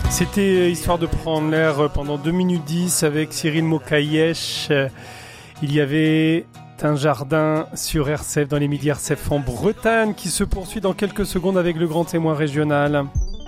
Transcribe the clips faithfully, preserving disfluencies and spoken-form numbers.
C'était histoire de prendre l'air pendant deux minutes dix avec Cyril Mokayesh. Il y avait un jardin sur R C F dans les Midi R C F en Bretagne qui se poursuit dans quelques secondes avec le grand témoin régional.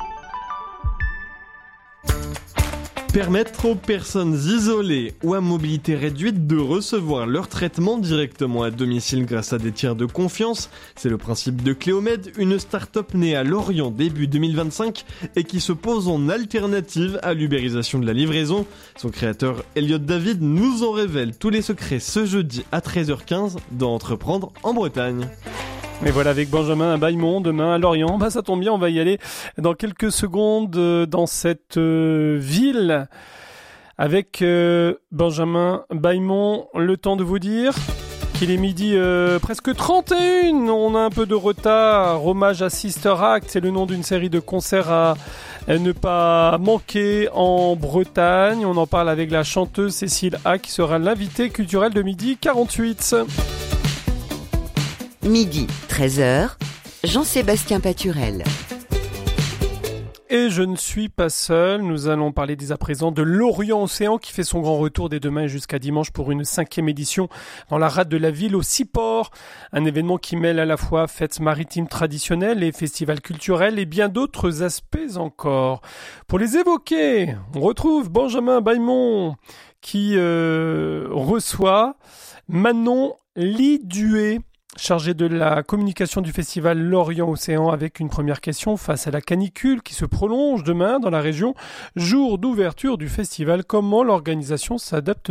Permettre aux personnes isolées ou à mobilité réduite de recevoir leur traitement directement à domicile grâce à des tiers de confiance, c'est le principe de Cléomède, une start-up née à Lorient début deux mille vingt-cinq et qui se pose en alternative à l'ubérisation de la livraison. Son créateur Elliot David nous en révèle tous les secrets ce jeudi à treize heures quinze dans Entreprendre en Bretagne. Et voilà, avec Benjamin à Baillemont, demain à Lorient. Bah, ça tombe bien, on va y aller dans quelques secondes euh, dans cette euh, ville avec euh, Benjamin Baillemont. Le temps de vous dire qu'il est midi euh, presque trente et une. On a un peu de retard. Hommage à Sister Act, c'est le nom d'une série de concerts à ne pas manquer en Bretagne. On en parle avec la chanteuse Cécile A qui sera l'invitée culturelle de midi quarante-huit. Midi, treize heures, Jean-Sébastien Paturel. Et je ne suis pas seul, nous allons parler dès à présent de Lorient Océan qui fait son grand retour dès demain jusqu'à dimanche pour une cinquième édition dans la rade de la ville au Seaport. Un événement qui mêle à la fois fêtes maritimes traditionnelles et festivals culturels et bien d'autres aspects encore. Pour les évoquer, on retrouve Benjamin Baillemont qui euh, reçoit Manon Liduet, chargé de la communication du festival Lorient Océan, avec une première question face à la canicule qui se prolonge demain dans la région. Jour d'ouverture du festival, comment l'organisation s'adapte-t-elle ?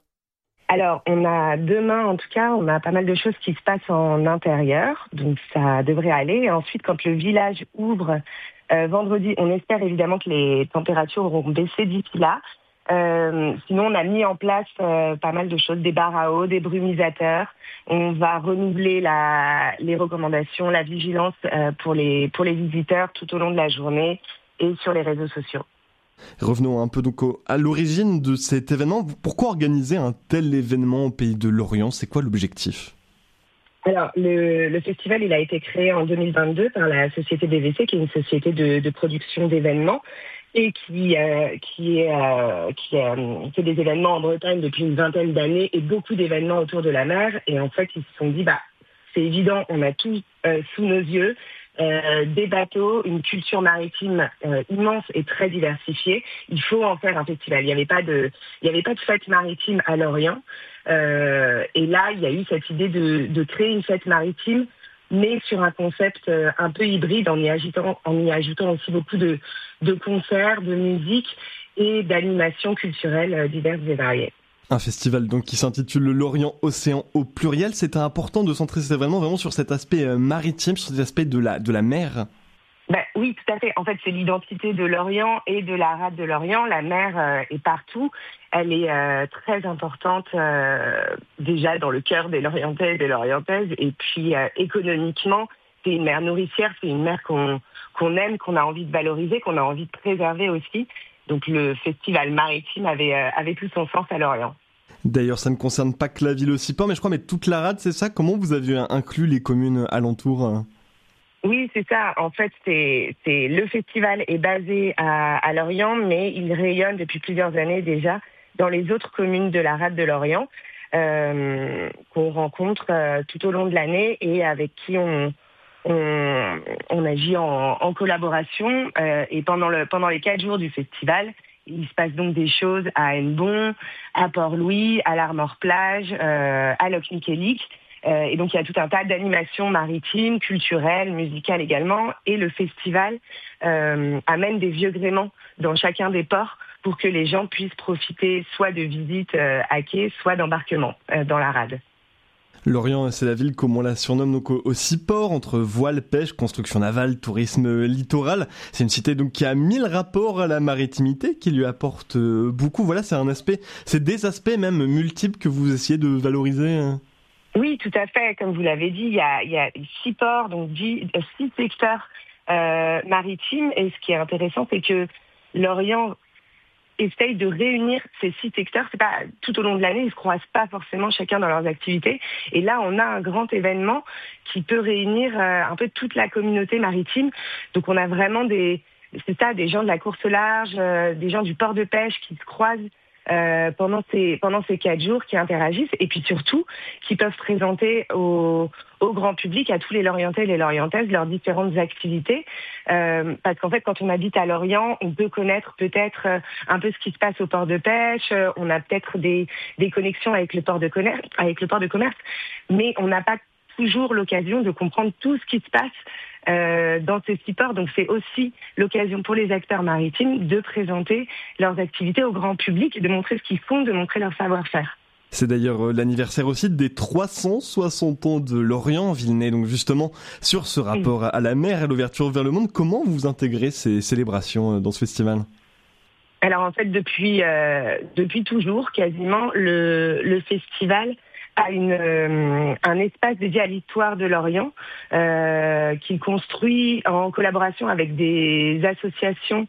Alors, on a demain, en tout cas, on a pas mal de choses qui se passent en intérieur, donc ça devrait aller. Et ensuite, quand le village ouvre euh, vendredi, on espère évidemment que les températures auront baissé d'ici là. Euh, sinon, on a mis en place euh, pas mal de choses, des bars à eau, des brumisateurs. On va renouveler la, les recommandations, la vigilance euh, pour les pour les visiteurs tout au long de la journée et sur les réseaux sociaux. Revenons un peu donc au, à l'origine de cet événement. Pourquoi organiser un tel événement au pays de Lorient ? C'est quoi l'objectif ? Alors, le, le festival, il a été créé en deux mille vingt-deux par la société B V C, qui est une société de, de production d'événements, et qui euh, qui, est, euh, qui euh, fait des événements en Bretagne depuis une vingtaine d'années et beaucoup d'événements autour de la mer. Et en fait, ils se sont dit, bah, c'est évident, on a tout euh, sous nos yeux, euh, des bateaux, une culture maritime euh, immense et très diversifiée. Il faut en faire un festival. Il n'y avait pas de, il n'y avait pas de fête maritime à Lorient. Euh, et là, il y a eu cette idée de, de créer une fête maritime, mais sur un concept un peu hybride, en y ajoutant, en y ajoutant aussi beaucoup de, de concerts, de musique et d'animations culturelles diverses et variées. Un festival donc qui s'intitule le Lorient Océan au pluriel. C'était important de centrer cet événement vraiment sur cet aspect maritime, sur cet aspect de la, de la mer. Ben, oui, tout à fait. En fait, c'est l'identité de Lorient et de la rade de Lorient. La mer euh, est partout. Elle est euh, très importante euh, déjà dans le cœur des Lorientais et des Lorientaises. Et puis, euh, économiquement, c'est une mer nourricière, c'est une mer qu'on, qu'on aime, qu'on a envie de valoriser, qu'on a envie de préserver aussi. Donc, le festival maritime avait, euh, avait tout son sens à Lorient. D'ailleurs, ça ne concerne pas que la ville au Seaport, mais je crois mais toute la rade, c'est ça ? Comment vous avez inclus les communes alentours ? Oui, c'est ça. En fait, c'est, c'est le festival est basé à, à Lorient, mais il rayonne depuis plusieurs années déjà dans les autres communes de la rade de Lorient, euh, qu'on rencontre euh, tout au long de l'année et avec qui on, on, on agit en, en collaboration. Euh, et pendant, le, pendant les quatre jours du festival, il se passe donc des choses à Hennebont, à Port-Louis, à l'Armor-Plage, euh, à Locmiquélic. Euh, et donc, il y a tout un tas d'animations maritimes, culturelles, musicales également. Et le festival euh, amène des vieux gréements dans chacun des ports pour que les gens puissent profiter soit de visites euh, à quai, soit d'embarquements euh, dans la rade. Lorient, c'est la ville, comme on la surnomme, donc au, au Seaport, entre voile, pêche, construction navale, tourisme littoral. C'est une cité donc qui a mille rapports à la maritimité, qui lui apporte euh, beaucoup. Voilà, c'est un aspect, c'est des aspects même multiples que vous essayez de valoriser. Hein. Oui, tout à fait. Comme vous l'avez dit, il y a, il y a six ports, donc dix, six secteurs euh, maritimes. Et ce qui est intéressant, c'est que Lorient essaye de réunir ces six secteurs. C'est pas tout au long de l'année, ils se croisent pas forcément chacun dans leurs activités. Et là, on a un grand événement qui peut réunir euh, un peu toute la communauté maritime. Donc, on a vraiment des c'est ça, des gens de la course au large, euh, des gens du port de pêche qui se croisent euh, pendant ces pendant ces quatre jours, qui interagissent, et puis surtout qui peuvent présenter au, au grand public, à tous les Lorientais et les Lorientaises, leurs différentes activités. Euh, parce qu'en fait, quand on habite à Lorient, on peut connaître peut-être euh, un peu ce qui se passe au port de pêche. Euh, on a peut-être des des connexions avec le port de commerce, avec le port de commerce, mais on n'a pas toujours l'occasion de comprendre tout ce qui se passe euh, dans ces six ports. Donc c'est aussi l'occasion pour les acteurs maritimes de présenter leurs activités au grand public, de montrer ce qu'ils font, de montrer leur savoir-faire. C'est d'ailleurs l'anniversaire aussi des trois cent soixante ans de Lorient, Villeneuve. Donc justement, sur ce rapport à la mer et l'ouverture vers le monde, comment vous intégrez ces célébrations dans ce festival ? Alors en fait, depuis, euh, depuis toujours, quasiment, le, le festival a une, euh, un espace dédié à l'histoire de Lorient euh, qu'il construit en collaboration avec des associations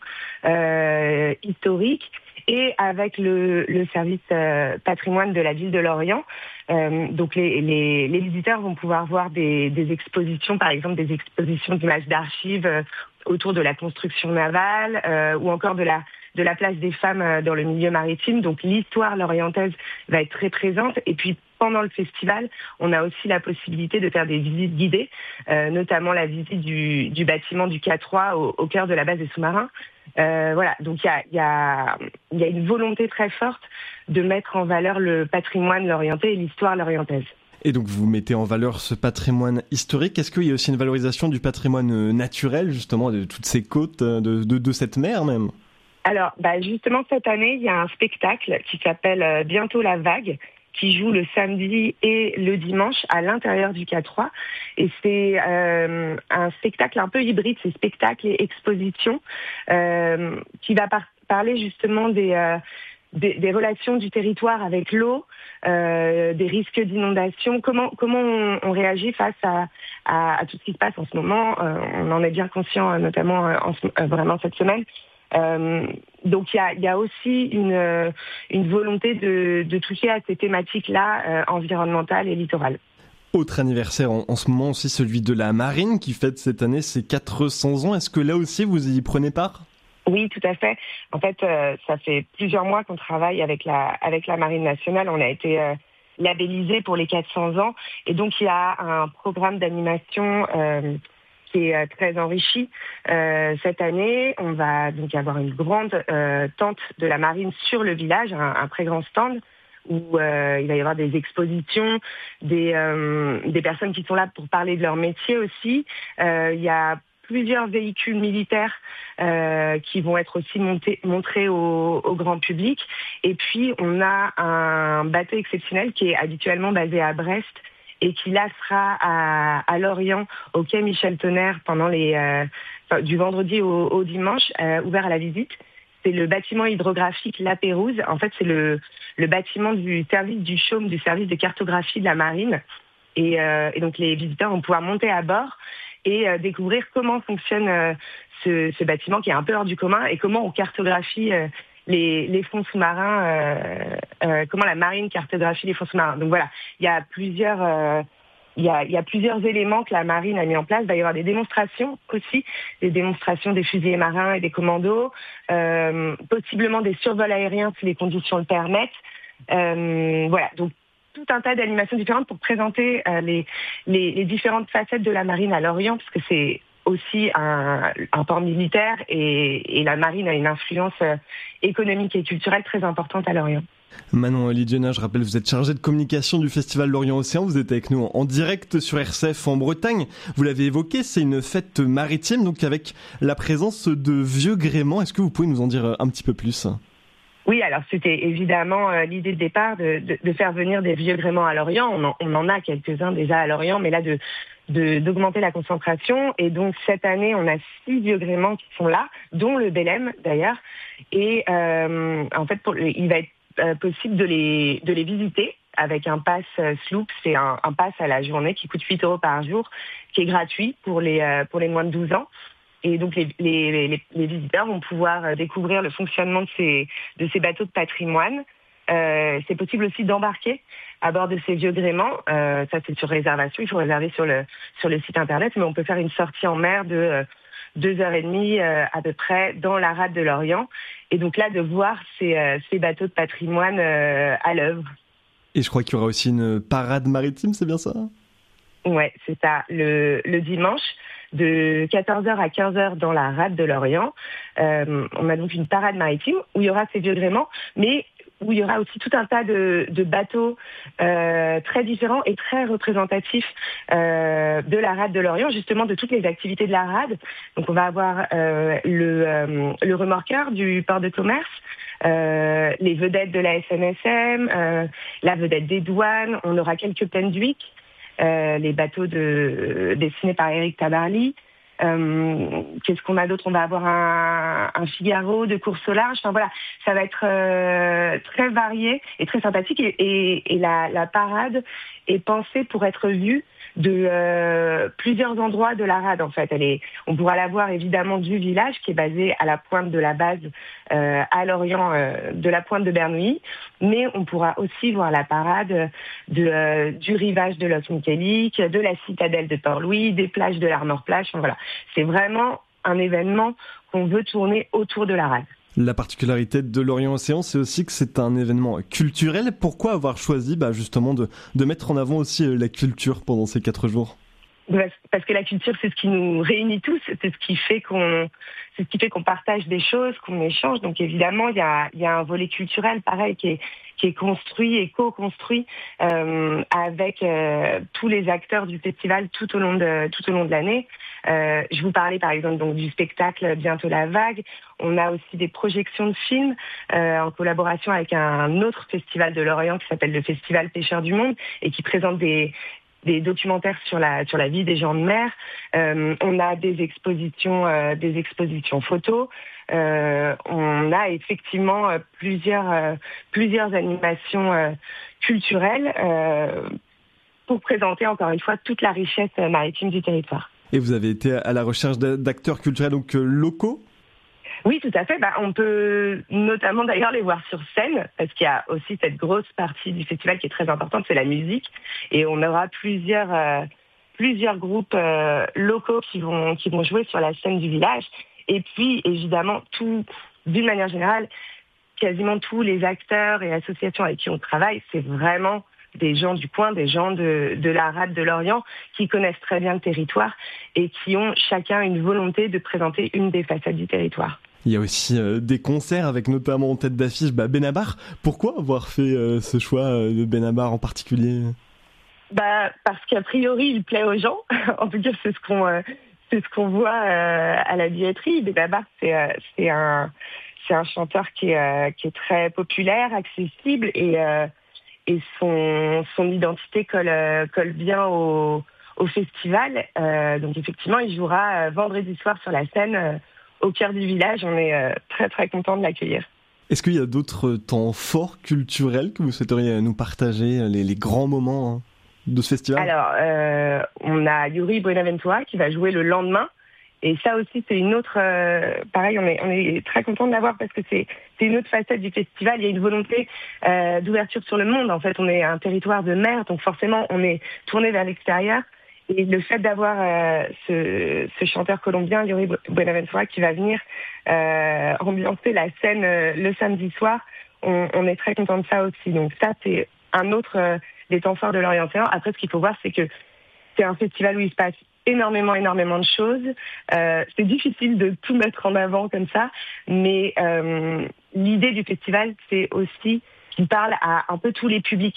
euh, historiques et avec le, le service euh, patrimoine de la ville de Lorient. Euh, donc les, les, les visiteurs vont pouvoir voir des, des expositions, par exemple des expositions d'images d'archives euh, autour de la construction navale euh, ou encore de la de la place des femmes dans le milieu maritime. Donc l'histoire lorientaise va être très présente. Et puis pendant le festival, on a aussi la possibilité de faire des visites guidées, euh, notamment la visite du, du bâtiment du K trois au, au cœur de la base des sous-marins. Euh, voilà, donc il y a, y, a, y a une volonté très forte de mettre en valeur le patrimoine lorientais et l'histoire lorientaise. Et donc vous mettez en valeur ce patrimoine historique. Est-ce qu'il y a aussi une valorisation du patrimoine naturel, justement, de toutes ces côtes, de, de, de cette mer même ? Alors, bah justement, cette année, il y a un spectacle qui s'appelle euh, Bientôt la vague, qui joue le samedi et le dimanche à l'intérieur du K trois. Et c'est euh, un spectacle un peu hybride, c'est spectacle et exposition, euh, qui va par- parler justement des, euh, des, des relations du territoire avec l'eau, euh, des risques d'inondation, comment, comment on, on réagit face à, à, à tout ce qui se passe en ce moment. Euh, on en est bien conscient, notamment euh, en ce, euh, vraiment cette semaine. Euh, donc il y a, y a aussi une, euh, une volonté de, de toucher à ces thématiques-là euh, environnementales et littorales. Autre anniversaire en, en ce moment aussi, celui de la marine qui fête cette année ses quatre cents ans. Est-ce que là aussi vous y prenez part ? Oui, tout à fait. En fait, euh, ça fait plusieurs mois qu'on travaille avec la, avec la Marine nationale. On a été euh, labellisé pour les quatre cents ans, et donc il y a un programme d'animation euh, qui est très enrichi. Euh, cette année, on va donc avoir une grande euh, tente de la marine sur le village, un, un très grand stand où euh, il va y avoir des expositions, des, euh, des personnes qui sont là pour parler de leur métier aussi. Euh, il y a plusieurs véhicules militaires euh, qui vont être aussi montés, montrés au, au grand public. Et puis, on a un bateau exceptionnel qui est habituellement basé à Brest et qui là sera à, à Lorient, au quai Michel Tonnerre, pendant les euh, enfin, du vendredi au, au dimanche, euh, ouvert à la visite. C'est le bâtiment hydrographique La Pérouse. En fait, c'est le, le bâtiment du service du chaume, du service de cartographie de la marine. Et, euh, et donc, les visiteurs vont pouvoir monter à bord et euh, découvrir comment fonctionne euh, ce, ce bâtiment qui est un peu hors du commun et comment on cartographie euh, Les, les fonds sous-marins, euh, euh, comment la marine cartographie les fonds sous-marins. Donc voilà, il y a plusieurs, euh, il y a, il y a plusieurs éléments que la marine a mis en place. Il va y avoir des démonstrations aussi, des démonstrations des fusiliers marins et des commandos, euh, possiblement des survols aériens si les conditions le permettent. Euh, voilà, donc tout un tas d'animations différentes pour présenter euh, les, les, les différentes facettes de la marine à Lorient, parce que c'est aussi un, un port militaire et, et la marine a une influence euh, économique et culturelle très importante à Lorient. Manon Lidiona, je rappelle, vous êtes chargée de communication du Festival Lorient Océan. Vous êtes avec nous en, en direct sur R C F en Bretagne. Vous l'avez évoqué, c'est une fête maritime, donc avec la présence de vieux gréements. Est-ce que vous pouvez nous en dire un petit peu plus ? Oui, alors c'était évidemment euh, l'idée de départ de, de, de faire venir des vieux gréements à Lorient. On en, on en a quelques-uns déjà à Lorient, mais là de De, d'augmenter la concentration. Et donc, cette année, on a six vieux gréements qui sont là, dont le Bélem, d'ailleurs. Et euh, en fait, pour, il va être euh, possible de les, de les visiter avec un pass euh, sloop. C'est un, un pass à la journée qui coûte huit euros par jour, qui est gratuit pour les, euh, pour les moins de douze ans. Et donc, les, les, les, les visiteurs vont pouvoir euh, découvrir le fonctionnement de ces, de ces bateaux de patrimoine. Euh, c'est possible aussi d'embarquer à bord de ces vieux gréements. Euh, ça, c'est sur réservation. Il faut réserver sur le sur le site internet, mais on peut faire une sortie en mer de deux heures et demie euh, à peu près dans la rade de l'Orient. Et donc là, de voir ces, euh, ces bateaux de patrimoine euh, à l'œuvre. Et je crois qu'il y aura aussi une parade maritime, c'est bien ça ? Ouais, c'est ça. Le, le dimanche, de quatorze heures à quinze heures dans la rade de l'Orient, euh, on a donc une parade maritime où il y aura ces vieux gréements, mais où il y aura aussi tout un tas de, de bateaux euh, très différents et très représentatifs euh, de la rade de l'Orient, justement de toutes les activités de la rade. Donc on va avoir euh, le, euh, le remorqueur du port de commerce, euh, les vedettes de la S N S M, euh, la vedette des douanes, on aura quelques penduics, euh, les bateaux de, dessinés par Éric Tabarly. Euh, qu'est-ce qu'on a d'autre ? On va avoir un, un Figaro de course au large. Enfin voilà, ça va être euh, très varié et très sympathique. Et, et, et la, la parade est pensée pour être vue de euh, plusieurs endroits de la rade en fait. Elle est, on pourra la voir évidemment du village qui est basé à la pointe de la base euh, à l'Orient euh, de la pointe de Bernouilly, mais on pourra aussi voir la parade de, euh, du rivage de Los Michelic, de la citadelle de Port-Louis, des plages de l'Armor-Plage. Enfin, voilà, c'est vraiment un événement qu'on veut tourner autour de la rade. La particularité de l'Orient Océan, c'est aussi que c'est un événement culturel. Pourquoi avoir choisi bah, justement de, de mettre en avant aussi la culture pendant ces quatre jours ? Parce que la culture, c'est ce qui nous réunit tous, c'est ce qui fait qu'on, c'est ce qui fait qu'on partage des choses, qu'on échange. Donc évidemment, il y a, il y a un volet culturel, pareil, qui est, qui est construit et co-construit euh, avec euh, tous les acteurs du festival tout au long de tout au long de l'année. Euh, je vous parlais par exemple donc du spectacle Bientôt la vague. On a aussi des projections de films euh, en collaboration avec un autre festival de l'Orient qui s'appelle le Festival Pêcheurs du Monde et qui présente des des documentaires sur la sur la vie des gens de mer. Euh, on a des expositions euh, des expositions photos. Euh, on a effectivement euh, plusieurs euh, plusieurs animations euh, culturelles euh, pour présenter encore une fois toute la richesse maritime du territoire. Et vous avez été à la recherche d'acteurs culturels donc euh, locaux ? Oui, tout à fait. Bah, on peut notamment d'ailleurs les voir sur scène, parce qu'il y a aussi cette grosse partie du festival qui est très importante, c'est la musique. Et on aura plusieurs, euh, plusieurs groupes euh, locaux qui vont, qui vont jouer sur la scène du village. Et puis, évidemment, tout, d'une manière générale, quasiment tous les acteurs et associations avec qui on travaille, c'est vraiment des gens du coin, des gens de, de la rade de l'Orient qui connaissent très bien le territoire et qui ont chacun une volonté de présenter une des facettes du territoire. Il y a aussi euh, des concerts avec notamment en tête d'affiche bah, Benabar. Pourquoi avoir fait euh, ce choix euh, de Benabar en particulier ? Bah parce qu'a priori il plaît aux gens. En tout cas c'est ce qu'on euh, c'est ce qu'on voit euh, à la billetterie. Benabar c'est euh, c'est un c'est un chanteur qui est euh, qui est très populaire, accessible et euh, et son son identité colle euh, colle bien au au festival. Euh, donc effectivement il jouera euh, vendredi soir sur la scène. Euh, au cœur du village, on est euh, très très content de l'accueillir. Est-ce qu'il y a d'autres temps forts culturels que vous souhaiteriez nous partager, les, les grands moments hein, de ce festival ? Alors, euh, on a Yuri Buenaventura qui va jouer le lendemain. Et ça aussi, c'est une autre... Euh, pareil, on est, on est très content de l'avoir parce que c'est, c'est une autre facette du festival. Il y a une volonté euh, d'ouverture sur le monde. En fait, on est un territoire de mer, donc forcément, on est tourné vers l'extérieur. Et le fait d'avoir euh, ce, ce chanteur colombien, Yuri Buenaventura, qui va venir euh, ambiancer la scène euh, le samedi soir, on, on est très content de ça aussi. Donc ça, c'est un autre euh, des temps forts de l'Orient Océan. Après, ce qu'il faut voir, c'est que c'est un festival où il se passe énormément, énormément de choses. Euh, c'est difficile de tout mettre en avant comme ça, mais euh, l'idée du festival, c'est aussi qu'il parle à un peu tous les publics.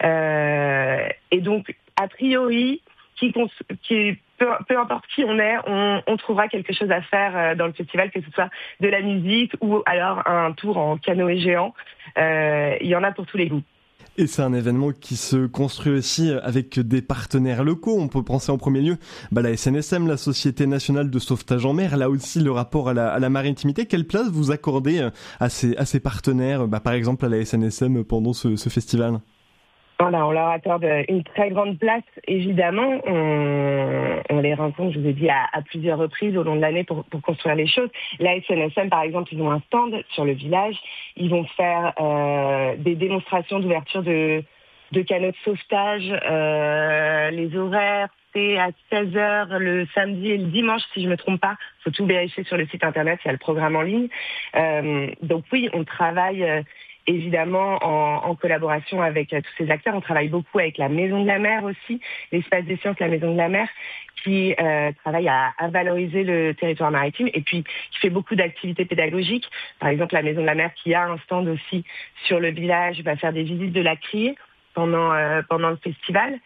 Euh, et donc, a priori... Qui, qui peu, peu importe qui on est, on, on trouvera quelque chose à faire dans le festival, que ce soit de la musique ou alors un tour en canoë géant. Euh, il y en a pour tous les goûts. Et c'est un événement qui se construit aussi avec des partenaires locaux. On peut penser en premier lieu bah, la S N S M, la Société Nationale de Sauvetage en Mer. Là aussi, le rapport à la, à la maritimité. Quelle place vous accordez à ces, à ces partenaires, bah, par exemple à la S N S M pendant ce, ce festival ? Voilà, on leur accorde une très grande place, évidemment. On, on les rencontre, je vous ai dit, à, à plusieurs reprises au long de l'année pour, pour construire les choses. La S N S M, par exemple, ils ont un stand sur le village. Ils vont faire euh, des démonstrations d'ouverture de, de canaux de sauvetage. Euh, les horaires, c'est à seize heures le samedi et le dimanche, si je me trompe pas. Faut tout vérifier sur le site internet, il y a le programme en ligne. Euh, donc oui, on travaille euh, évidemment en, en collaboration avec euh, tous ces acteurs. On travaille beaucoup avec la Maison de la Mer aussi, l'Espace des Sciences, la Maison de la Mer, qui euh, travaille à, à valoriser le territoire maritime et puis qui fait beaucoup d'activités pédagogiques. Par exemple, la Maison de la Mer qui a un stand aussi sur le village va faire des visites de la criée pendant euh, pendant le festival.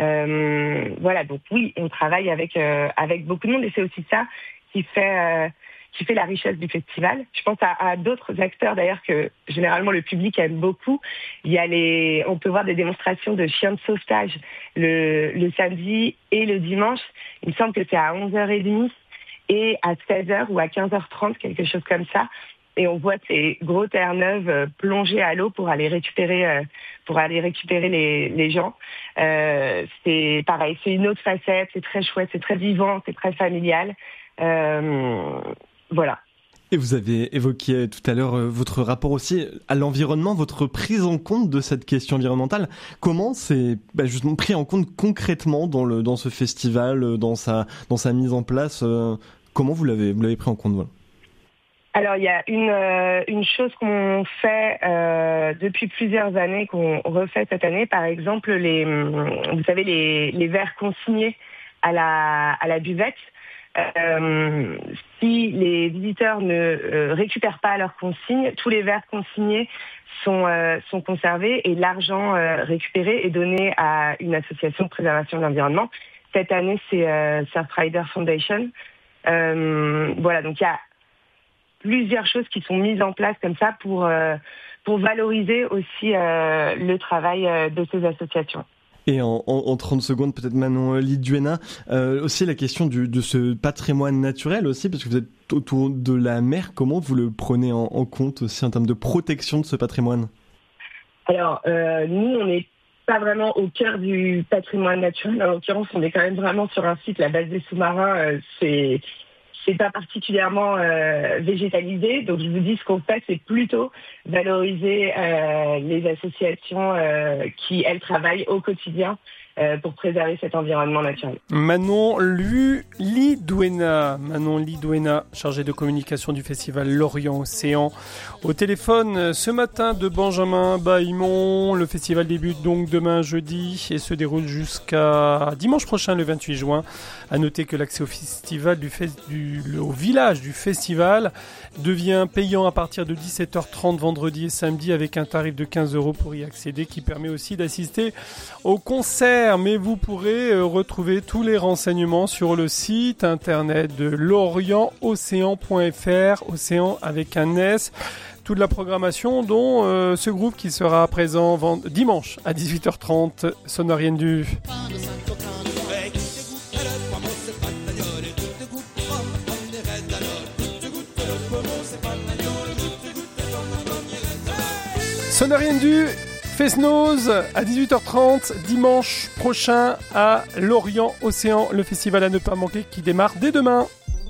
Euh, voilà, donc oui, on travaille avec euh, avec beaucoup de monde et c'est aussi ça qui fait euh, qui fait la richesse du festival. Je pense à, à d'autres acteurs d'ailleurs que généralement le public aime beaucoup. Il y a les, on peut voir des démonstrations de chiens de sauvetage le, le samedi et le dimanche. Il me semble que c'est à onze heures trente et à seize heures ou à quinze heures trente, quelque chose comme ça. Et on voit ces gros Terre-Neuve plonger à l'eau pour aller récupérer, euh, pour aller récupérer les, les gens. Euh, c'est pareil, c'est une autre facette, c'est très chouette, c'est très vivant, c'est très familial. Euh, voilà. Et vous avez évoqué tout à l'heure euh, votre rapport aussi à l'environnement, votre prise en compte de cette question environnementale. Comment c'est bah, justement pris en compte concrètement dans le dans ce festival, dans sa dans sa mise en place euh, Comment vous l'avez vous l'avez pris en compte voilà. Alors, il y a une, euh, une chose qu'on fait euh, depuis plusieurs années, qu'on refait cette année, par exemple, les, vous savez, les, les verres consignés à la, à la buvette. Euh, si les visiteurs ne euh, récupèrent pas leurs consignes, tous les verres consignés sont, euh, sont conservés et l'argent euh, récupéré est donné à une association de préservation de l'environnement. Cette année, c'est euh, Surfrider Foundation. Euh, voilà, donc il y a plusieurs choses qui sont mises en place comme ça pour, euh, pour valoriser aussi euh, le travail euh, de ces associations. Et en, en, en trente secondes, peut-être Manon Liduena, euh, aussi la question du, de ce patrimoine naturel aussi, parce que vous êtes autour de la mer, comment vous le prenez en, en compte aussi en termes de protection de ce patrimoine ? Alors, euh, nous, on n'est pas vraiment au cœur du patrimoine naturel. En l'occurrence, on est quand même vraiment sur un site, la base des sous-marins, euh, c'est... c'est pas particulièrement euh, végétalisé, donc je vous dis ce qu'on fait, c'est plutôt valoriser euh, les associations euh, qui, elles, travaillent au quotidien euh, pour préserver cet environnement naturel. Manon Liduena, Manon Liduena, chargée de communication du festival Lorient Océan, au téléphone ce matin de Benjamin Baillemont. Le festival débute donc demain jeudi et se déroule jusqu'à dimanche prochain, le vingt-huit juin. À noter que l'accès au festival du, fest, du le, au village du festival devient payant à partir de dix-sept heures trente vendredi et samedi avec un tarif de quinze euros pour y accéder qui permet aussi d'assister au concert. Mais vous pourrez euh, retrouver tous les renseignements sur le site internet de lorient océan point f r, Océan avec un S. Toute la programmation dont euh, ce groupe qui sera présent vend- dimanche à dix-huit heures trente, Sonariendu. Sonariendu, Fesnoz à dix-huit heures trente, dimanche prochain à Lorient Océan, le festival à ne pas manquer qui démarre dès demain.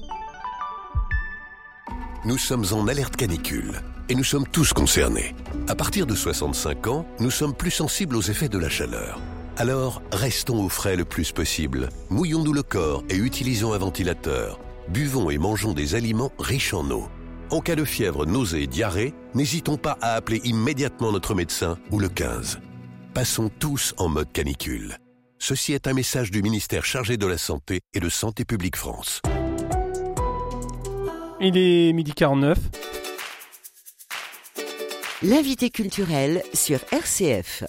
Nous sommes en alerte canicule et nous sommes tous concernés. À partir de soixante-cinq ans, nous sommes plus sensibles aux effets de la chaleur. Alors, restons au frais le plus possible. Mouillons-nous le corps et utilisons un ventilateur. Buvons et mangeons des aliments riches en eau. En cas de fièvre, nausée et diarrhée, n'hésitons pas à appeler immédiatement notre médecin ou le quinze. Passons tous en mode canicule. Ceci est un message du ministère chargé de la Santé et de Santé publique France. Il est midi quarante-neuf. L'invité culturel sur R C F.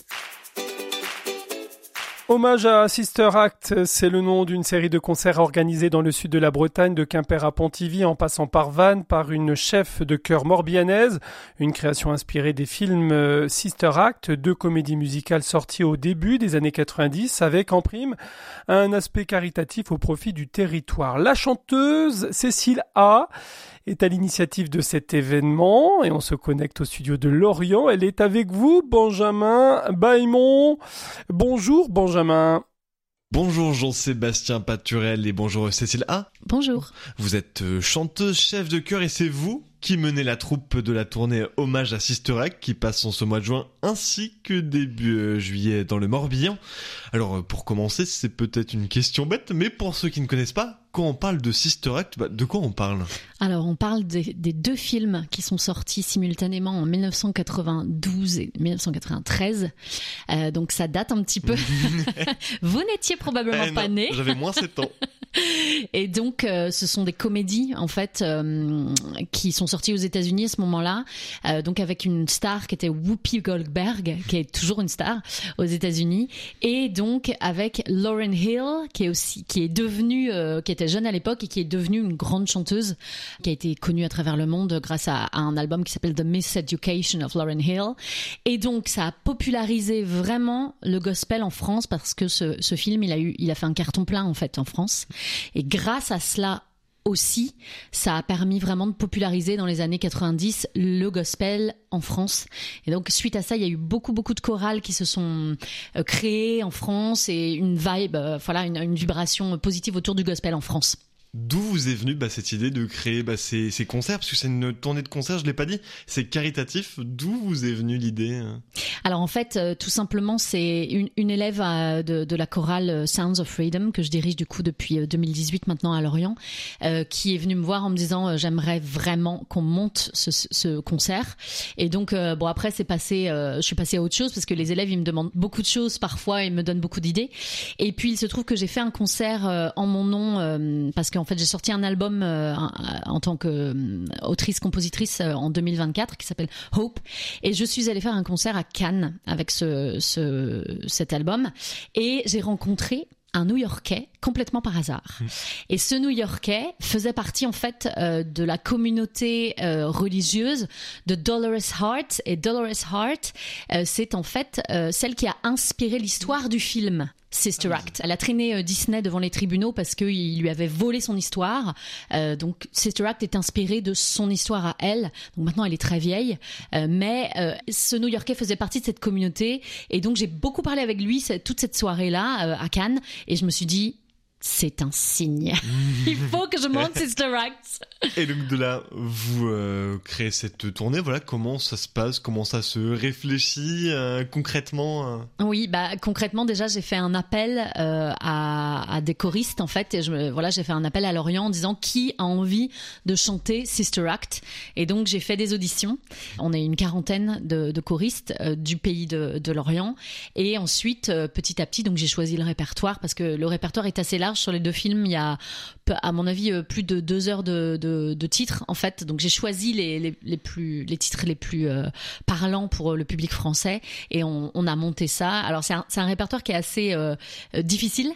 Hommage à Sister Act, c'est le nom d'une série de concerts organisés dans le sud de la Bretagne, de Quimper à Pontivy, en passant par Vannes, par une chef de chœur morbihannaise. Une création inspirée des films Sister Act, deux comédies musicales sorties au début des années quatre-vingt-dix, avec en prime un aspect caritatif au profit du territoire. La chanteuse Cécile A est à l'initiative de cet événement et on se connecte au studio de Lorient. Elle est avec vous, Benjamin Baillemont. Bonjour Benjamin. Bonjour Jean-Sébastien Paturel et bonjour Cécile A. Bonjour. Vous êtes chanteuse, chef de chœur et c'est vous qui menait la troupe de la tournée Hommage à Sister Act qui passe en ce mois de juin ainsi que début euh, juillet dans le Morbihan. Alors euh, pour commencer, c'est peut-être une question bête, mais pour ceux qui ne connaissent pas, quand on parle de Sister Act, bah, de quoi on parle ? Alors on parle des, des deux films qui sont sortis simultanément en dix-neuf cent quatre-vingt-douze et dix-neuf cent quatre-vingt-treize, euh, donc ça date un petit peu. Vous n'étiez probablement eh pas non, né. J'avais moins sept ans. Et donc, euh, ce sont des comédies en fait euh, qui sont sorties aux États-Unis à ce moment-là, euh, donc avec une star qui était Whoopi Goldberg, qui est toujours une star aux États-Unis, et donc avec Lauryn Hill, qui est aussi qui est devenue, euh, qui était jeune à l'époque et qui est devenue une grande chanteuse, qui a été connue à travers le monde grâce à, à un album qui s'appelle The Miseducation of Lauryn Hill. Et donc, ça a popularisé vraiment le gospel en France parce que ce, ce film, il a eu, il a fait un carton plein en fait en France. Et grâce à cela aussi, ça a permis vraiment de populariser dans les années quatre-vingt-dix le gospel en France. Et donc, suite à ça, il y a eu beaucoup, beaucoup de chorales qui se sont euh, créées en France et une vibe, euh, voilà, une, une vibration positive autour du gospel en France. D'où vous est venue bah, cette idée de créer bah, ces, ces concerts ? Parce que c'est une tournée de concerts, je ne l'ai pas dit, c'est caritatif. D'où vous est venue l'idée ? Alors en fait, euh, tout simplement, c'est une, une élève à, de, de la chorale Sounds of Freedom, que je dirige du coup depuis deux mille dix-huit maintenant à Lorient, euh, qui est venue me voir en me disant euh, j'aimerais vraiment qu'on monte ce, ce concert. Et donc, euh, bon après, c'est passé, euh, je suis passée à autre chose parce que les élèves, ils me demandent beaucoup de choses parfois et me donnent beaucoup d'idées. Et puis, il se trouve que j'ai fait un concert euh, en mon nom euh, parce que en fait, j'ai sorti un album euh, en tant qu'autrice-compositrice euh, en deux mille vingt-quatre qui s'appelle Hope. Et je suis allée faire un concert à Cannes avec ce, ce, cet album. Et j'ai rencontré un New-Yorkais complètement par hasard. Mmh. Et ce New-Yorkais faisait partie en fait euh, de la communauté euh, religieuse de Dolores Hart. Et Dolores Hart, euh, c'est en fait euh, celle qui a inspiré l'histoire du film Sister Act. Elle a traîné euh, Disney devant les tribunaux parce qu'il lui avait volé son histoire. Euh, donc Sister Act est inspirée de son histoire à elle. Donc maintenant elle est très vieille, euh, mais euh, ce New-Yorkais faisait partie de cette communauté et donc j'ai beaucoup parlé avec lui cette, toute cette soirée-là euh, à Cannes et je me suis dit c'est un signe. Il faut que je monte Sister Act. Et donc de là, vous euh, créez cette tournée. Voilà, comment ça se passe, comment ça se réfléchit euh, concrètement euh... Oui, bah concrètement déjà j'ai fait un appel euh, à, à des choristes en fait. Et je me, voilà, j'ai fait un appel à Lorient en disant qui a envie de chanter Sister Act. Et donc j'ai fait des auditions. On est une quarantaine de, de choristes euh, du pays de, de Lorient. Et ensuite, euh, petit à petit, donc j'ai choisi le répertoire parce que le répertoire est assez large. Sur les deux films, il y a, à mon avis, plus de deux heures de, de, de titres, en fait. Donc, j'ai choisi les, les, les, plus, les titres les plus euh, parlants pour le public français et on, on a monté ça. Alors, c'est un, c'est un répertoire qui est assez euh, difficile.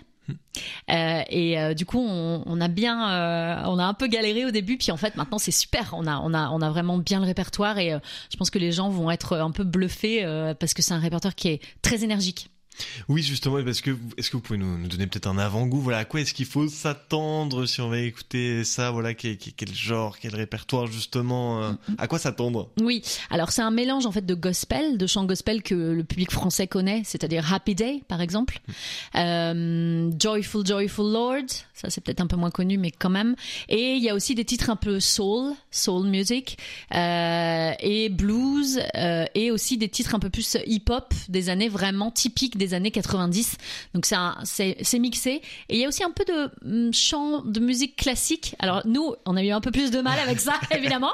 Euh, et euh, du coup on, on a bien euh, on a un peu galéré au début puis en fait maintenant c'est super, on a, on a, on a vraiment bien le répertoire et euh, je pense que les gens vont être un peu bluffés euh, parce que c'est un répertoire qui est très énergique. Oui, justement, parce que est-ce que vous pouvez nous, nous donner peut-être un avant-goût, voilà, à quoi est-ce qu'il faut s'attendre si on va écouter ça, voilà, quel, quel genre, quel répertoire justement, euh, à quoi s'attendre? Oui, alors c'est un mélange en fait de gospel, de chants gospel que le public français connaît, c'est-à-dire Happy Day par exemple, mm. euh, Joyful Joyful Lord, ça c'est peut-être un peu moins connu mais quand même, et il y a aussi des titres un peu soul, soul music, euh, et blues, euh, et aussi des titres un peu plus hip-hop des années vraiment typiques des des années quatre-vingt-dix, donc c'est, un, c'est, c'est mixé et il y a aussi un peu de chant de musique classique. Alors nous on a eu un peu plus de mal avec ça évidemment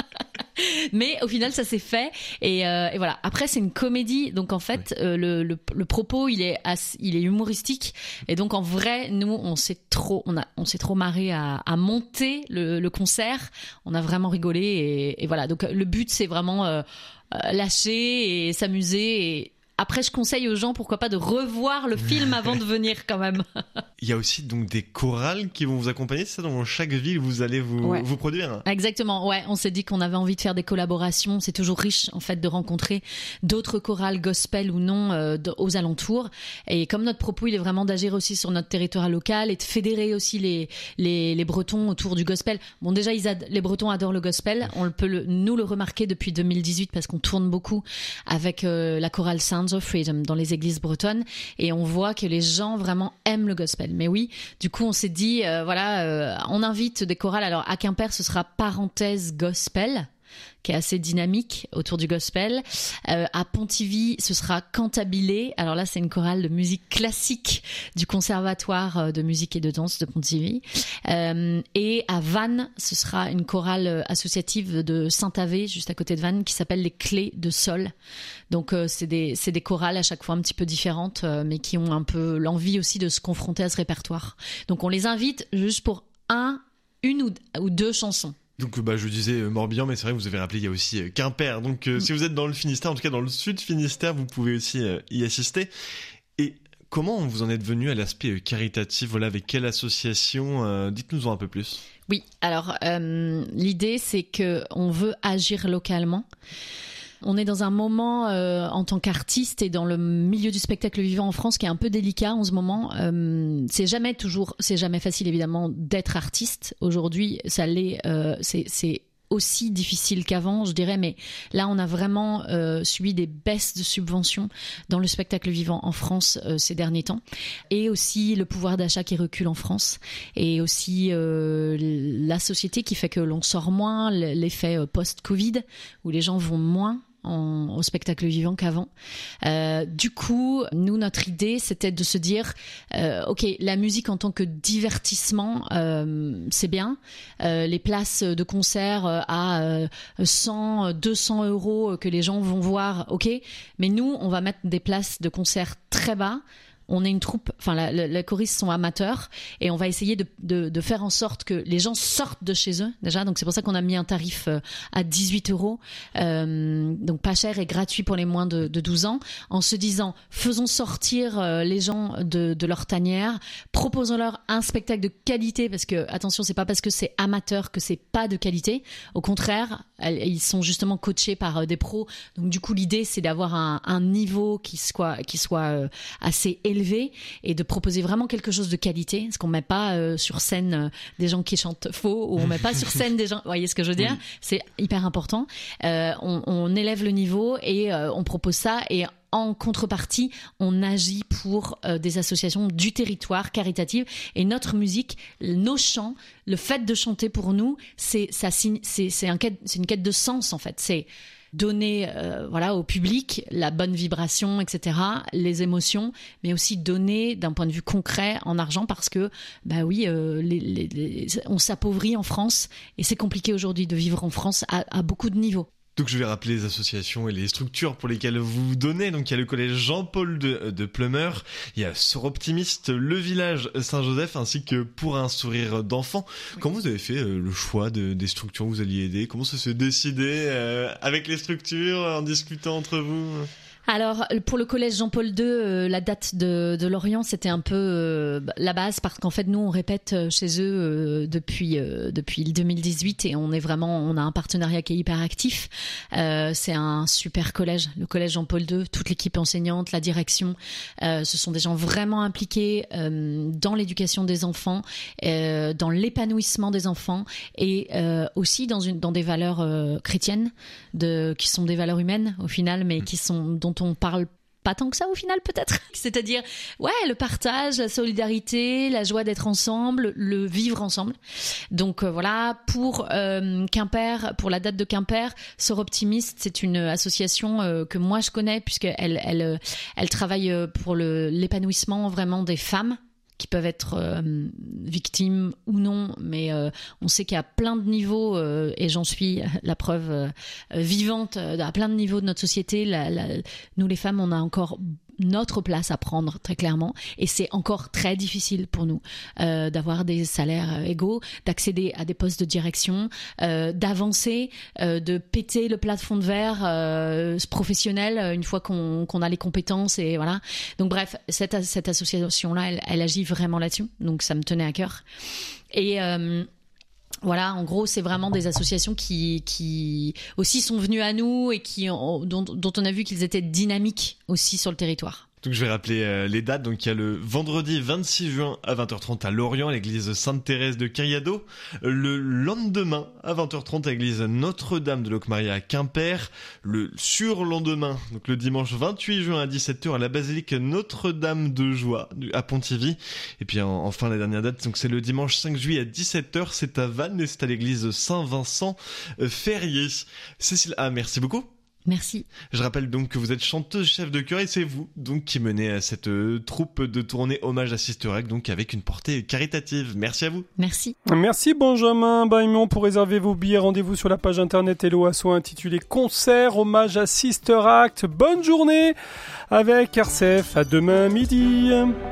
mais au final ça s'est fait et, euh, et voilà. Après c'est une comédie donc en fait oui. euh, le, le, le propos il est, assez, il est humoristique et donc en vrai nous on s'est trop, on a, on s'est trop marré à, à monter le, le concert, on a vraiment rigolé et, et voilà, donc le but c'est vraiment euh, lâcher et s'amuser et après, je conseille aux gens, pourquoi pas, de revoir le film avant de venir quand même. Il y a aussi donc des chorales qui vont vous accompagner, c'est ça, dans chaque ville vous allez vous, ouais. vous produire. Exactement, ouais. On s'est dit qu'on avait envie de faire des collaborations. C'est toujours riche, en fait, de rencontrer d'autres chorales, gospel ou non, euh, aux alentours. Et comme notre propos, il est vraiment d'agir aussi sur notre territoire local et de fédérer aussi les, les, les Bretons autour du gospel. Bon, déjà, ils ad- les Bretons adorent le gospel. On peut le, nous le remarquer depuis deux mille dix-huit parce qu'on tourne beaucoup avec euh, la chorale Sounds of Freedom dans les églises bretonnes et on voit que les gens vraiment aiment le gospel. mais oui. Du coup, on s'est dit, euh, voilà, euh, on invite des chorales. Alors, à Quimper, ce sera Parenthèse Gospel, qui est assez dynamique autour du gospel. Euh, à Pontivy, ce sera Cantabile. Alors là, c'est une chorale de musique classique du Conservatoire de musique et de danse de Pontivy. Euh, et à Vannes, ce sera une chorale associative de Saint-Avé, juste à côté de Vannes, qui s'appelle les Clés de Sol. Donc euh, c'est des c'est des chorales à chaque fois un petit peu différentes, euh, mais qui ont un peu l'envie aussi de se confronter à ce répertoire. Donc on les invite juste pour un, une ou, ou deux chansons. Donc bah, je disais euh, Morbihan, mais c'est vrai que vous avez rappelé, il y a aussi euh, Quimper. Donc euh, mmh. si vous êtes dans le Finistère, en tout cas dans le sud Finistère, vous pouvez aussi euh, y assister. Et comment vous en êtes venu à l'aspect euh, caritatif? Voilà, avec quelle association euh, dites-nous-en un peu plus. Oui, alors euh, l'idée c'est qu'on veut agir localement. On est dans un moment euh, en tant qu'artiste et dans le milieu du spectacle vivant en France qui est un peu délicat en ce moment. Euh, c'est jamais toujours, c'est jamais facile évidemment d'être artiste. Aujourd'hui, ça l'est. Euh, c'est, c'est aussi difficile qu'avant, je dirais. Mais là, on a vraiment euh, subi des baisses de subventions dans le spectacle vivant en France euh, ces derniers temps, et aussi le pouvoir d'achat qui recule en France, et aussi euh, la société qui fait que l'on sort moins, l'effet post-Covid où les gens vont moins En, au spectacle vivant qu'avant. Euh, du coup, nous, notre idée, c'était de se dire, euh, ok, la musique en tant que divertissement, euh, c'est bien. Euh, les places de concert à euh, cent, deux cents euros que les gens vont voir, ok. Mais nous, on va mettre des places de concert très bas. On est une troupe, enfin la, la, les choristes sont amateurs et on va essayer de, de, de faire en sorte que les gens sortent de chez eux déjà. Donc c'est pour ça qu'on a mis un tarif à dix-huit euros, euh, donc pas cher et gratuit pour les moins de, de douze ans, en se disant faisons sortir les gens de, de leur tanière, proposons-leur un spectacle de qualité, parce que attention, c'est pas parce que c'est amateur que c'est pas de qualité. Au contraire, ils sont justement coachés par des pros. Donc du coup l'idée c'est d'avoir un, un niveau qui soit, qui soit assez élevé élevé et de proposer vraiment quelque chose de qualité, parce qu'on met pas euh, sur scène euh, des gens qui chantent faux, ou on met pas sur scène des gens, vous voyez ce que je veux dire? Oui. C'est hyper important. Euh, on, on élève le niveau et euh, on propose ça, et en contrepartie, on agit pour euh, des associations du territoire caritatives, et notre musique, nos chants, le fait de chanter pour nous, c'est ça, c'est c'est un quête, c'est une quête de sens en fait. C'est donner euh, voilà, au public la bonne vibration, et cetera, les émotions, mais aussi donner d'un point de vue concret en argent, parce que bah oui, euh, les, les, les, on s'appauvrit en France et c'est compliqué aujourd'hui de vivre en France à, à beaucoup de niveaux. Donc je vais rappeler les associations et les structures pour lesquelles vous vous donnez. Donc il y a le collège Jean-Paul de, de Plumeur, il y a Soroptimiste, le village Saint-Joseph, ainsi que Pour un sourire d'enfant. Oui. Comment vous avez fait euh, le choix de, des structures que vous alliez aider? Comment ça s'est décidé euh, avec les structures, en discutant entre vous? Alors, pour le collège Jean-Paul deux, euh, la date de, de Lorient, c'était un peu euh, la base, parce qu'en fait, nous, on répète chez eux euh, depuis euh, depuis deux mille dix-huit, et on est vraiment, on a un partenariat qui est hyper actif. Euh, c'est un super collège, le collège Jean-Paul deux, toute l'équipe enseignante, la direction, euh, ce sont des gens vraiment impliqués euh, dans l'éducation des enfants, euh, dans l'épanouissement des enfants, et euh, aussi dans une dans des valeurs euh, chrétiennes, de qui sont des valeurs humaines au final, mais qui sont dont on parle pas tant que ça au final peut-être. C'est-à-dire, ouais, le partage, la solidarité, la joie d'être ensemble, le vivre ensemble. Donc euh, voilà, pour euh, Quimper, pour la date de Quimper, Soroptimiste, c'est une association euh, que moi je connais, puisqu'elle elle, elle travaille pour le, l'épanouissement vraiment des femmes qui peuvent être euh, victimes ou non, mais euh, on sait qu'il y a plein de niveaux, euh, et j'en suis la preuve euh, vivante, euh, à plein de niveaux de notre société. La, la, nous les femmes, on a encore notre place à prendre, très clairement, et c'est encore très difficile pour nous euh, d'avoir des salaires égaux, d'accéder à des postes de direction, euh, d'avancer, euh, de péter le plafond de verre euh, professionnel une fois qu'on, qu'on a les compétences, et voilà. Donc bref, cette, cette association-là, elle, elle agit vraiment là-dessus, donc ça me tenait à cœur. Et euh, voilà, en gros, c'est vraiment des associations qui, qui aussi sont venues à nous, et qui, dont, dont on a vu qu'ils étaient dynamiques aussi sur le territoire. Donc je vais rappeler euh, les dates. Donc il y a le vendredi vingt-six juin à vingt heures trente à Lorient, à l'église Sainte-Thérèse de Cariado. Le lendemain à vingt heures trente à l'église Notre-Dame de Locmaria à Quimper. Le surlendemain, donc le dimanche vingt-huit juin à dix-sept heures à la basilique Notre-Dame de Joie à Pontivy. Et puis en, enfin la dernière date, donc c'est le dimanche cinq juillet à dix-sept heures, c'est à Vannes et c'est à l'église Saint-Vincent Ferrier. Cécile, ah merci beaucoup. Merci. Je rappelle donc que vous êtes chanteuse chef de chœur et c'est vous donc qui menez cette euh, troupe de tournée hommage à Sister Act, donc avec une portée caritative. Merci à vous. Merci. Merci Benjamin Baimon. Pour réserver vos billets, rendez-vous sur la page internet Hello Asso intitulée Concert hommage à Sister Act. Bonne journée avec R C F. À demain midi.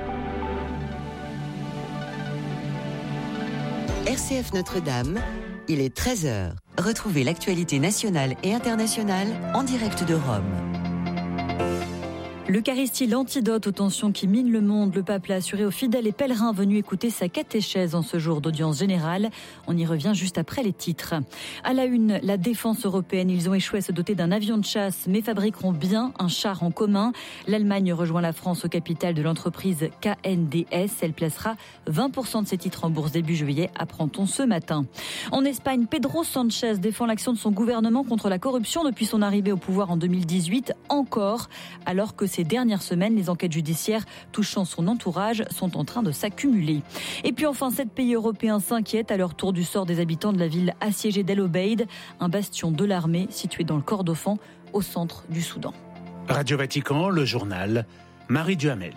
R C F Notre-Dame, il est treize heures. Retrouvez l'actualité nationale et internationale en direct de Rome. L'Eucharistie, l'antidote aux tensions qui minent le monde, le pape l'a assuré aux fidèles et pèlerins venus écouter sa catéchèse en ce jour d'audience générale. On y revient juste après les titres. À la une, la défense européenne. Ils ont échoué à se doter d'un avion de chasse, mais fabriqueront bien un char en commun. L'Allemagne rejoint la France au capital de l'entreprise K N D S. Elle placera vingt pour cent de ses titres en bourse début juillet, apprend-on ce matin. En Espagne, Pedro Sánchez défend l'action de son gouvernement contre la corruption depuis son arrivée au pouvoir en deux mille dix-huit, encore, alors que ces dernières semaines, les enquêtes judiciaires touchant son entourage sont en train de s'accumuler. Et puis enfin, sept pays européens s'inquiètent à leur tour du sort des habitants de la ville assiégée d'El Obeid, un bastion de l'armée situé dans le Kordofan, au centre du Soudan. Radio Vatican, le journal, Marie Duhamel.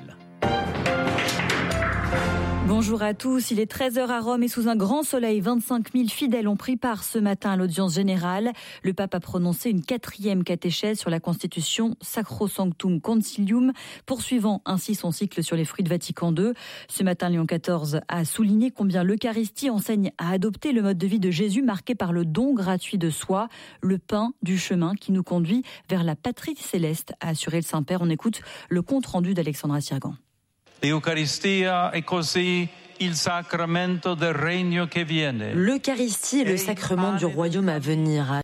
Bonjour à tous, il est treize heures à Rome et sous un grand soleil, vingt-cinq mille fidèles ont pris part ce matin à l'audience générale. Le pape a prononcé une quatrième catéchèse sur la Constitution Sacrosanctum Concilium, poursuivant ainsi son cycle sur les fruits de Vatican deux. Ce matin, Léon quatorze a souligné combien l'Eucharistie enseigne à adopter le mode de vie de Jésus marqué par le don gratuit de soi, le pain du chemin qui nous conduit vers la patrie céleste, a assuré le Saint-Père. On écoute le compte-rendu d'Alexandra Sirgan. L'Eucharistie est così il sacramento del regno che viene. L'Eucharistie est le sacrement du royaume à venir.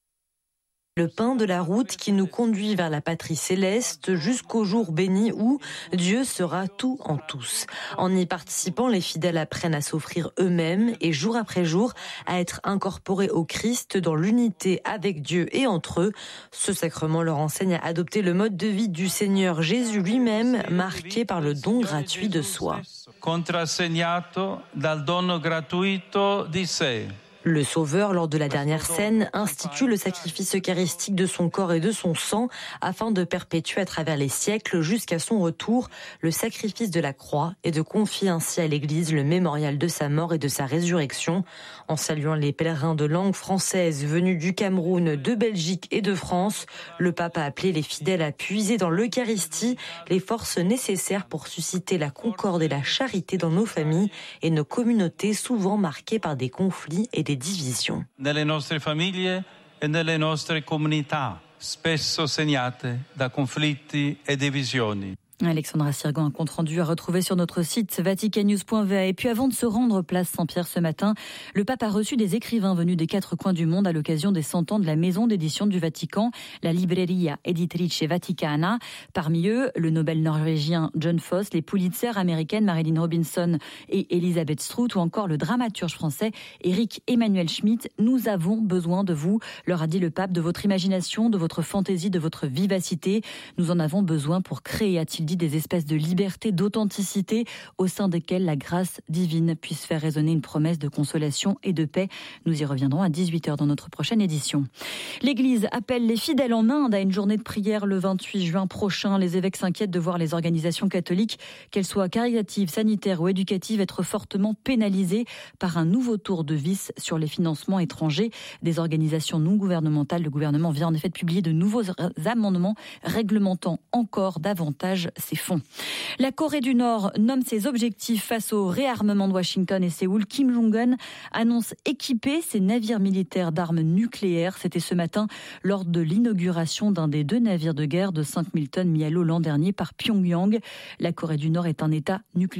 Le pain de la route qui nous conduit vers la patrie céleste jusqu'au jour béni où Dieu sera tout en tous. En y participant, les fidèles apprennent à s'offrir eux-mêmes et jour après jour à être incorporés au Christ dans l'unité avec Dieu et entre eux. Ce sacrement leur enseigne à adopter le mode de vie du Seigneur Jésus lui-même, marqué par le don gratuit de soi. Contrassegnato dal dono gratuito di sé. Le Sauveur, lors de la dernière scène, institue le sacrifice eucharistique de son corps et de son sang afin de perpétuer à travers les siècles jusqu'à son retour le sacrifice de la croix et de confier ainsi à l'Église le mémorial de sa mort et de sa résurrection. En saluant les pèlerins de langue française venus du Cameroun, de Belgique et de France, le pape a appelé les fidèles à puiser dans l'Eucharistie les forces nécessaires pour susciter la concorde et la charité dans nos familles et nos communautés souvent marquées par des conflits et des divisions. Nelle nostre famiglie e nelle nostre comunità, spesso segnate da conflitti e divisioni. Alexandra Sirgan, un compte rendu à retrouver sur notre site vaticannews point v a. Et puis avant de se rendre place Saint-Pierre ce matin, le pape a reçu des écrivains venus des quatre coins du monde à l'occasion des cent ans de la maison d'édition du Vatican, la Libreria Editrice Vaticana. Parmi eux, le Nobel norvégien John Foss, les Pulitzer américaines Marilyn Robinson et Elisabeth Strout ou encore le dramaturge français Éric Emmanuel Schmitt. Nous avons besoin de vous, leur a dit le pape, de votre imagination, de votre fantaisie, de votre vivacité. Nous en avons besoin pour créer, a-t-il dit, des espèces de liberté, d'authenticité au sein desquelles la grâce divine puisse faire résonner une promesse de consolation et de paix. Nous y reviendrons à dix-huit heures dans notre prochaine édition. L'Église appelle les fidèles en Inde à une journée de prière le vingt-huit juin prochain. Les évêques s'inquiètent de voir les organisations catholiques, qu'elles soient caritatives, sanitaires ou éducatives, être fortement pénalisées par un nouveau tour de vis sur les financements étrangers des organisations non gouvernementales. Le gouvernement vient en effet de publier de nouveaux amendements réglementant encore davantage ces fonds. La Corée du Nord nomme ses objectifs face au réarmement de Washington et Séoul. Kim Jong-un annonce équiper ses navires militaires d'armes nucléaires. C'était ce matin lors de l'inauguration d'un des deux navires de guerre de cinq mille tonnes mis à l'eau l'an dernier par Pyongyang. La Corée du Nord est un État nucléaire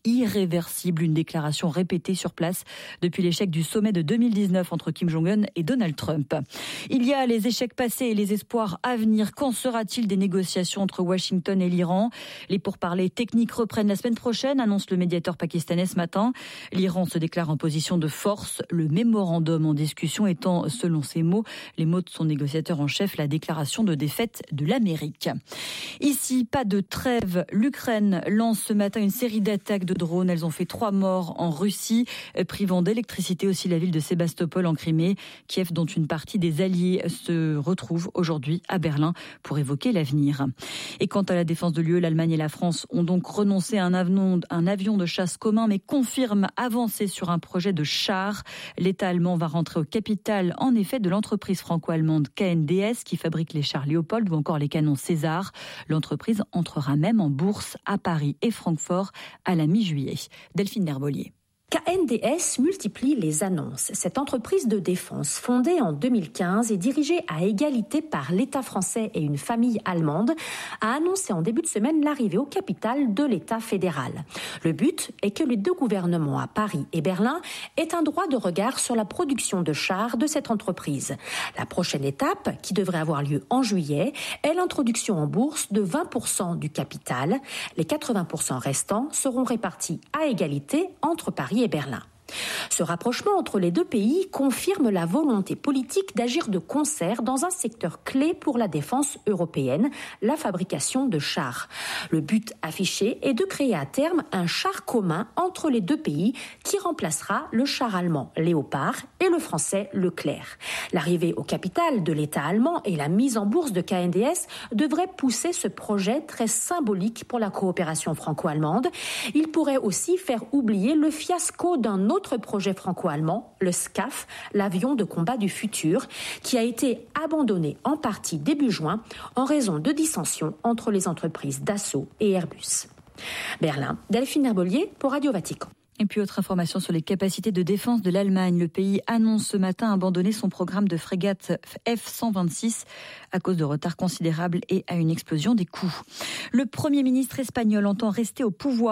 irréversible. Une déclaration répétée sur place depuis l'échec du sommet de deux mille dix-neuf entre Kim Jong-un et Donald Trump. Il y a les échecs passés et les espoirs à venir. Qu'en sera-t-il des négociations entre Washington et l'Iran ? Les pourparlers techniques reprennent la semaine prochaine, annonce le médiateur pakistanais ce matin. L'Iran se déclare en position de force. Le mémorandum en discussion étant, selon ses mots, les mots de son négociateur en chef, la déclaration de défaite de l'Amérique. Ici, pas de trêve. L'Ukraine lance ce matin une série d'attaques de drones. Elles ont fait trois morts en Russie, privant d'électricité aussi la ville de Sébastopol en Crimée. Kiev, dont une partie des alliés se retrouve aujourd'hui à Berlin pour évoquer l'avenir. Et quant à la défense de l'U E, l'Allemagne et la France ont donc renoncé à un avion, un avion de chasse commun, mais confirment avancer sur un projet de char. L'État allemand va rentrer au capital, en effet, de l'entreprise franco-allemande K N D S, qui fabrique les chars Léopold ou encore les canons César. L'entreprise entrera même en bourse à Paris et Francfort à la mi-juillet. Delphine L'Herbolier. K N D S multiplie les annonces. Cette entreprise de défense, fondée en deux mille quinze et dirigée à égalité par l'État français et une famille allemande, a annoncé en début de semaine l'arrivée au capital de l'État fédéral. Le but est que les deux gouvernements à Paris et Berlin aient un droit de regard sur la production de chars de cette entreprise. La prochaine étape, qui devrait avoir lieu en juillet, est l'introduction en bourse de vingt pour cent du capital. Les quatre-vingts pour cent restants seront répartis à égalité entre Paris et Berlin. Ce rapprochement entre les deux pays confirme la volonté politique d'agir de concert dans un secteur clé pour la défense européenne, la fabrication de chars. Le but affiché est de créer à terme un char commun entre les deux pays qui remplacera le char allemand Léopard et le français Leclerc. L'arrivée au capital de l'État allemand et la mise en bourse de K N D S devraient pousser ce projet très symbolique pour la coopération franco-allemande. Il pourrait aussi faire oublier le fiasco d'un autre Autre projet franco-allemand, le SCAF, l'avion de combat du futur, qui a été abandonné en partie début juin en raison de dissensions entre les entreprises Dassault et Airbus. Berlin, Delphine L'Herbolier pour Radio Vatican. Et puis autre information sur les capacités de défense de l'Allemagne. Le pays annonce ce matin abandonner son programme de frégates F cent vingt-six à cause de retards considérables et à une explosion des coûts. Le Premier ministre espagnol entend rester au pouvoir.